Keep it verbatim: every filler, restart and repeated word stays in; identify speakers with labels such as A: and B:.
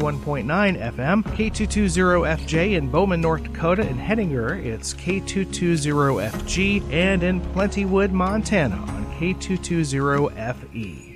A: ninety-one point nine F M, K two twenty F J in Bowman, North Dakota, and Hettinger, it's K two twenty F G, and in Plentywood, Montana on K two twenty F E.